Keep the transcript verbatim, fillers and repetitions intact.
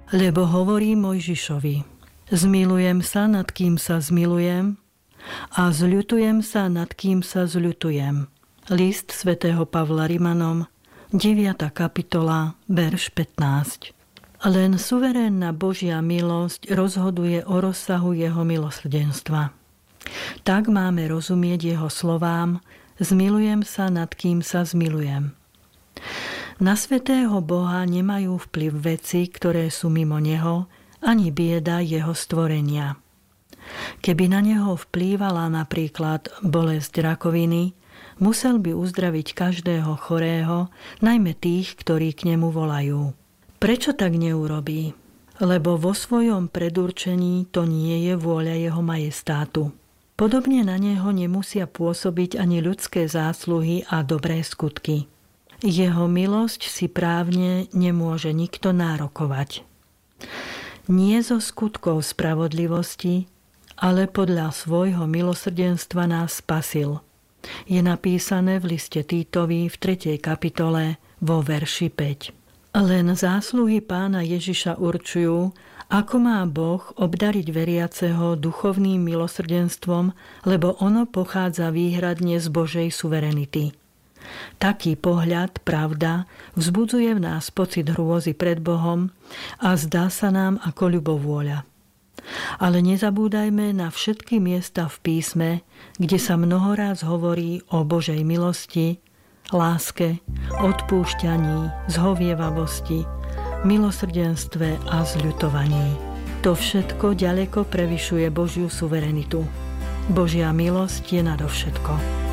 Lebo hovorí Mojžišovi: zmilujem sa, nad kým sa zmilujem, a zľutujem sa, nad kým sa zľutujem. List svätého Pavla Rimanom, deviata kapitola, verš pätnásť. Len suverénna Božia milosť rozhoduje o rozsahu jeho milosrdenstva. Tak máme rozumieť jeho slovám: zmilujem sa, nad kým sa zmilujem. Na svätého Boha nemajú vplyv veci, ktoré sú mimo neho, ani bieda jeho stvorenia. Keby na neho vplývala napríklad bolesť rakoviny, musel by uzdraviť každého chorého, najmä tých, ktorí k nemu volajú. Prečo tak neurobí? Lebo vo svojom predurčení to nie je vôľa jeho majestátu. Podobne na neho nemusia pôsobiť ani ľudské zásluhy a dobré skutky. Jeho milosť si právne nemôže nikto nárokovať. Nie zo skutkov spravodlivosti, ale podľa svojho milosrdenstva nás spasil. Je napísané v liste Týtovi v tretej kapitole vo verši päť. Len zásluhy Pána Ježiša určujú, ako má Boh obdariť veriaceho duchovným milosrdenstvom, lebo ono pochádza výhradne z Božej suverenity. Taký pohľad, pravda, vzbudzuje v nás pocit hrôzy pred Bohom a zdá sa nám ako ľubovôľa. Ale nezabúdajme na všetky miesta v písme, kde sa mnohoraz hovorí o Božej milosti, láske, odpúšťaní, zhovievavosti, milosrdenstve a zľutovaní. To všetko ďaleko prevyšuje Božiu suverenitu. Božia milosť je nadovšetko.